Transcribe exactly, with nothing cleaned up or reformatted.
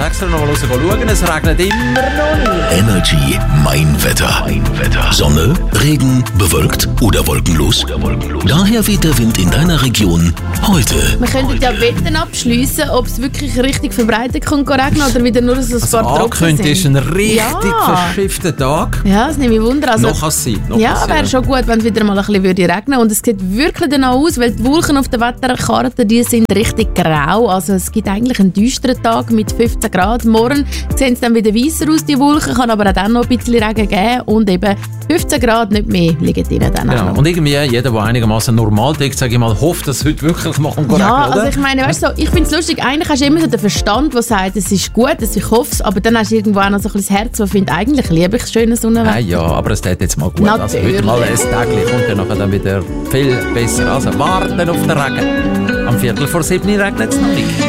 extra noch mal raus schauen. Es regnet immer noch nicht. Energy Mein Wetter. Mein Wetter. Sonne, Regen, bewölkt oder wolkenlos. Oder wolkenlos. Daher weht der Wind in deiner Region heute. Wir könnten ja Wetten abschliessen, ob es wirklich richtig verbreitet kommt regnen oder wieder nur so ein Also paar Tropfen angekündigt ist sind. ein richtig Ja. verschiffter Tag. Ja, das nehme ich Wunder. Also, noch kann es sein. Noch ja, kann's wäre sein. schon gut, wenn es wieder mal ein bisschen würde regnen würde. Und es sieht wirklich danach aus, weil die Wolken auf der Wetterkarte, die sind richtig grau. Also es gibt eigentlich einen düsteren Tag mit fünfzehn Grad. Morgen sehen es dann wieder weißer aus, die Wolken, kann aber auch dann noch ein bisschen Regen geben. Und eben fünfzehn Grad, nicht mehr, liegen drinnen dann auch Genau. noch. Und irgendwie jeder, der einigermaßen normal denkt, sage ich mal, hofft, dass es heute wirklich mal regnen Ja, oder? also ich meine, weißt du, so, ich finde es lustig, eigentlich hast du immer so den Verstand, der sagt, es ist gut, dass ich hoffe es, aber dann hast du irgendwo auch noch so ein bisschen das Herz, das findet, eigentlich liebe ich schönes Sonnenwetter. Ah, ja, aber es tut jetzt mal gut. Also heute Natürlich. mal ein Tagchen kommt ja nachher dann wieder viel besser. Also warten auf den Regen. Am Viertel vor sieben regnet es noch nicht.